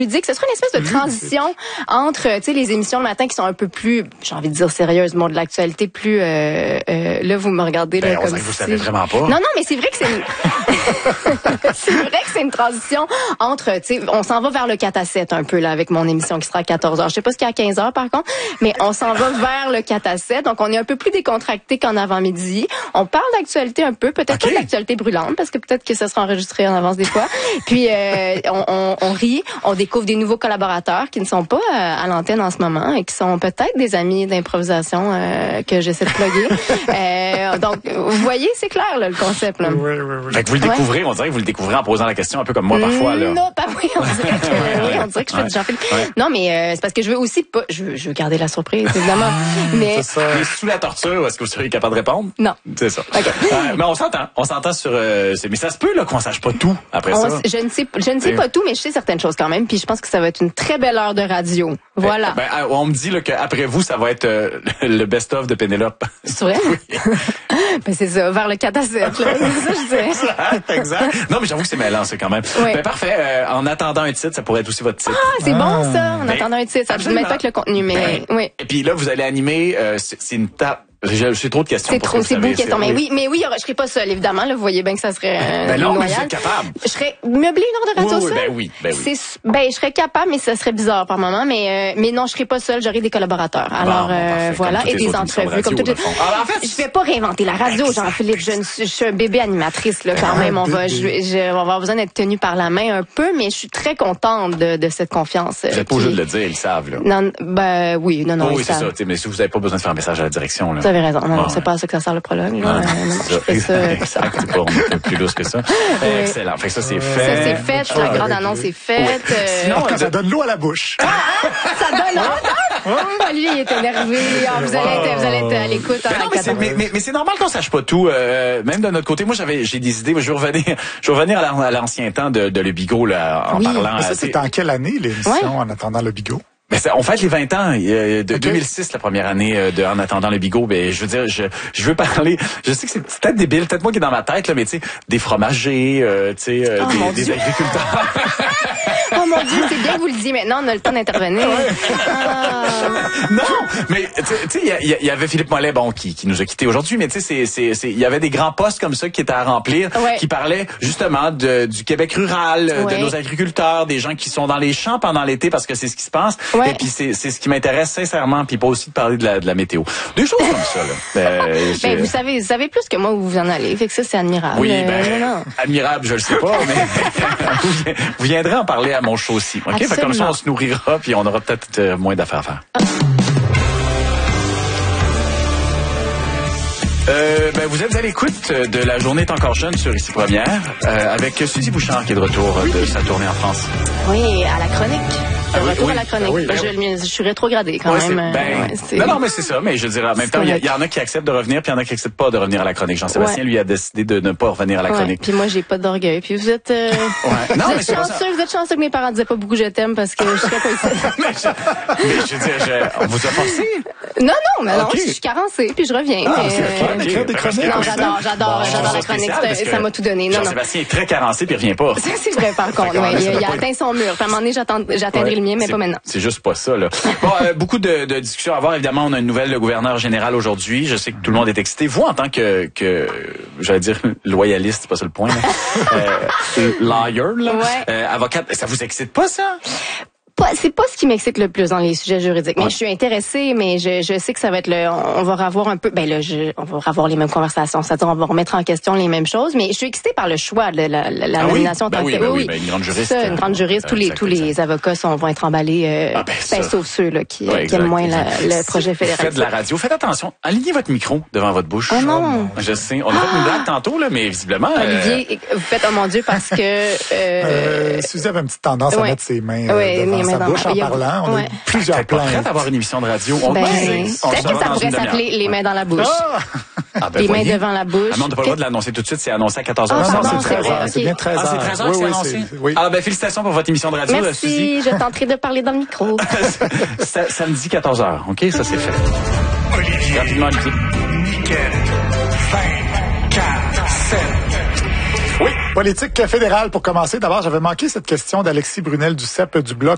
dis que ce serait une espèce de transition entre, tu sais, les émissions le matin qui sont un peu plus, j'ai envie de dire sérieuses, de l'actualité plus, là, vous me regardez, là, on comme dirait que vous si... savez vraiment pas. Non, mais c'est vrai que c'est c'est vrai que c'est une transition entre, tu sais, on s'en va vers le 4 à 7 un peu, là, avec mon émission qui sera à 14h. Je sais pas ce qu'il y a à 15h, par contre, mais on s'en va vers le 4 à 7. Donc, on est un peu plus décontracté qu'en avant-midi. On parle d'actualité un peu, peut-être pas de l'actualité brûlante, parce que peut-être que ça sera enregistré en avance des fois. Puis, on rit, on découvre des nouveaux collaborateurs qui ne sont pas à l'antenne en ce moment et qui sont peut-être des amis d'improvisation que j'essaie de plugger. Donc, vous voyez, c'est clair, là, le concept. Là. Oui. Fait que vous le découvrez, on dirait que vous le découvrez en posant la question un peu comme moi parfois. Là. Non, pas oui, on dirait que je fais du Jean-Philippe. Non, mais c'est parce que je veux aussi pas... Je veux garder la surprise, évidemment. Mais c'est ça. Mais sous la torture, est-ce que vous seriez capable de répondre? Non. C'est ça. Okay. Mais on s'entend sur... mais ça se peut là qu'on sache pas tout après ça. Je ne sais pas tout, mais je sais certaines choses quand même. Puis je pense que ça va être une très belle heure de radio. Voilà. On me dit là, qu'après vous, ça va être le best-of de Pénélope. C'est vrai? Oui. C'est ça, vers le 4 à 7. Là. C'est ça, je sais. Exact. Non, mais j'avoue que c'est mêlant, c'est quand même. Oui. Parfait. En attendant un titre, ça pourrait être aussi votre titre. Ah, c'est bon ça, en attendant un titre. Ça ne met pas que le contenu, mais oui. Et puis là, vous allez animer, c'est une table. J'ai trop de questions. C'est beaucoup de questions. Mais oui, je serais pas seule, évidemment. Là, vous voyez bien que ça serait non, mais vous êtes capable. Je serais meublée une heure de radio seule. Oui. Je serais capable, mais ça serait bizarre par moment. Mais non, je serais pas seule. J'aurais des collaborateurs. Alors voilà, et des entrevues comme tout. Je vais pas réinventer la radio, Jean-Philippe. Je suis un bébé animatrice là quand même. On va avoir besoin d'être tenu par la main un peu, mais je suis très contente de cette confiance. Vous n'êtes pas obligé de le dire, ils savent là. Non, oui. Oui, c'est ça. Mais si vous n'avez pas besoin de faire un message à la direction là. Vous avez raison. Non, c'est pas à ça que ça sert le prologue. Là. Je fais ça. Exact. C'est pas plus lousse que ça. Excellent. Fait que ça, c'est fait. Ça, c'est fait. La grande annonce est faite. Sinon, ça donne l'eau à la bouche. Ça donne lui, il est énervé. Vous allez être à l'écoute. Mais c'est normal qu'on sache pas tout. Même de notre côté, moi, j'ai des idées. Je vais revenir à l'ancien temps de Le Bigot, là, en parlant. Mais ça, c'était en quelle année, l'émission, En attendant Le Bigot? On fête les 20 ans de 2006, la première année de En attendant le Bigot. Je veux dire, je veux parler. Je sais que c'est peut-être débile, peut-être moi qui est dans ma tête là, mais tu sais, des fromagers, des agriculteurs. Oh mon Dieu, c'est bien que vous le disiez maintenant, on a le temps d'intervenir. Non, mais tu sais, il y avait Philippe Mollet, qui nous a quittés aujourd'hui, mais tu sais, il y avait des grands postes comme ça qui étaient à remplir, qui parlaient justement du Québec rural, de nos agriculteurs, des gens qui sont dans les champs pendant l'été parce que c'est ce qui se passe. Et puis c'est ce qui m'intéresse sincèrement, puis pas aussi de parler de la météo. Des choses comme ça là. Vous savez plus que moi où vous en allez, fait que ça c'est admirable. Oui, admirable, je le sais pas, mais vous viendrez en parler à mon show aussi. OK, fait comme ça on se nourrira puis on aura peut-être moins d'affaires à faire. Vous êtes à l'écoute de La Journée est encore jeune sur Ici Première avec Suzy Bouchard qui est de retour de sa tournée en France. Oui, à la chronique. Retour à la chronique. Je suis rétrogradée quand même. Non, mais c'est ça. Mais je dirais en même temps, il y en a qui acceptent de revenir, puis il y en a qui acceptent pas de revenir à la chronique. Jean-Sébastien, lui, a décidé de ne pas revenir à la chronique. Puis moi, j'ai pas d'orgueil. Puis vous êtes, vous êtes chanceux que mes parents disaient pas beaucoup je t'aime parce que je serais pas ici. mais je veux dire, on vous a forcé? Non, je suis carencée, puis je reviens. Non, j'adore la chronique. Ça m'a tout donné. Jean-Sébastien est très carencé, puis il revient pas. C'est vrai, par contre. Il a atteint son mur. À un moment donné, j'atteindrai le mien, mais pas maintenant. C'est juste pas ça, là. Bon, beaucoup de discussions à avoir. Évidemment, on a une nouvelle gouverneur général aujourd'hui. Je sais que tout le monde est excité. Vous, en tant que j'allais dire loyaliste, c'est pas ça le point, lawyer, là, avocate, ça vous excite pas, ça? C'est pas ce qui m'excite le plus dans les sujets juridiques. Mais je suis intéressée, mais je sais que ça va être on va revoir un peu, on va revoir les mêmes conversations. C'est-à-dire, on va remettre en question les mêmes choses. Mais je suis excitée par le choix de la nomination en tant que oui, une grande juriste. Une grande juriste. Tous les avocats vont être emballés, sauf ceux, là, qui aiment moins le projet fédéral. Faites de la radio. Faites attention. Alignez votre micro devant votre bouche. Oh non. Je sais. On a fait une blague tantôt, là, mais visiblement. Olivier, vous faites, oh mon Dieu, parce que, Suzy avait une petite tendance à mettre ses mains devant sa bouche en parlant. On a plusieurs plans. Prête à avoir une émission de radio. Peut-être que ça pourrait s'appeler Les mains dans la bouche. Les mains devant la bouche. On n'a pas le droit de l'annoncer tout de suite. C'est annoncé à 14h. C'est bien 13h. C'est 13h que c'est annoncé? Oui. Félicitations pour votre émission de radio, Suzy. Merci, je tenterai de parler dans le micro. Samedi 14h. OK, ça c'est fait. Olivier. Rapidement, Olivier. Nickel. 24, 7. Oui, politique fédérale pour commencer. D'abord, j'avais manqué cette question d'Alexis Brunel du CEP du Bloc